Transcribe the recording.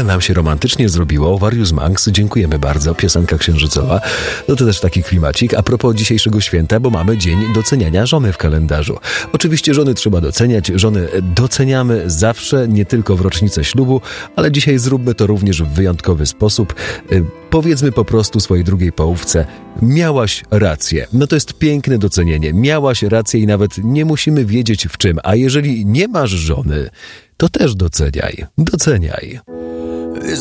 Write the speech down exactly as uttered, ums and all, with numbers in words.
Ale nam się romantycznie zrobiło. Warius Manx, dziękujemy bardzo. Piosenka księżycowa. No to też taki klimacik. A propos dzisiejszego święta, bo mamy dzień doceniania żony w kalendarzu. Oczywiście żony trzeba doceniać. Żony doceniamy zawsze, nie tylko w rocznicę ślubu, ale dzisiaj zróbmy to również w wyjątkowy sposób. Powiedzmy po prostu swojej drugiej połówce: miałaś rację. No to jest piękne docenienie. Miałaś rację i nawet nie musimy wiedzieć w czym. A jeżeli nie masz żony, to też doceniaj. Doceniaj.